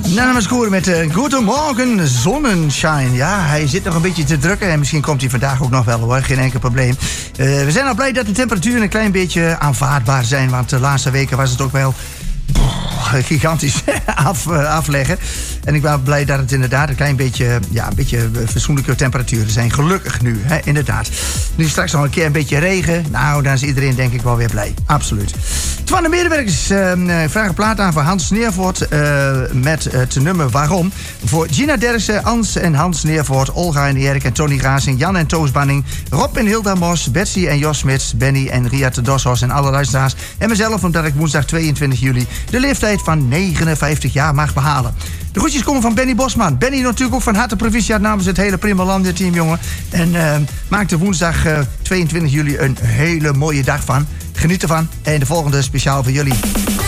Nou, scoren met Goedemorgen Sonnenschein. Ja, hij zit nog een beetje te drukken en misschien komt hij vandaag ook nog wel hoor, geen enkel probleem. We zijn al blij dat de temperaturen een klein beetje aanvaardbaar zijn, want de laatste weken was het ook wel gigantisch afleggen. En ik ben blij dat het inderdaad een klein beetje, een beetje fatsoenlijke temperaturen zijn. Gelukkig nu, inderdaad. Nu straks nog een keer een beetje regen. Nou, dan is iedereen denk ik wel weer blij. Absoluut. Van de medewerkers vragen een plaat aan voor Hans Neervoort met het nummer Waarom. Voor Gina Derksen, Ans en Hans Neervoort, Olga en Erik en Tony Razing, Jan en Toos Banning, Rob en Hilda Mos, Betsy en Jos Smits, Benny en Ria de Doshorst en alle luisteraars. En mezelf, omdat ik woensdag 22 juli de leeftijd van 59 jaar mag behalen. De groetjes komen van Benny Bosman. Benny natuurlijk ook van harte proficiat namens het hele Prima team, jongen. En maak er woensdag 22 juli een hele mooie dag van. Geniet ervan. En de volgende speciaal voor jullie.